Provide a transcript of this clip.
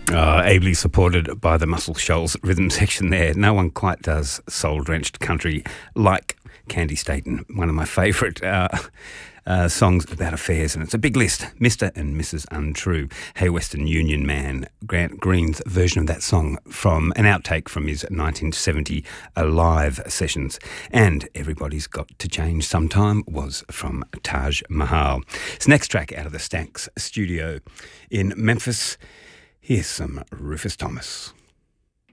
Ably supported by the Muscle Shoals rhythm section there. No one quite does soul-drenched country like Candy Staten, one of my favourite songs about affairs, and it's a big list. Mr. and Mrs. Untrue. Hey Western Union Man, Grant Green's version of that song from an outtake from his 1970 live sessions. And Everybody's Got to Change Sometime was from Taj Mahal. It's next track out of the Stanks studio in Memphis. Here's some Rufus Thomas.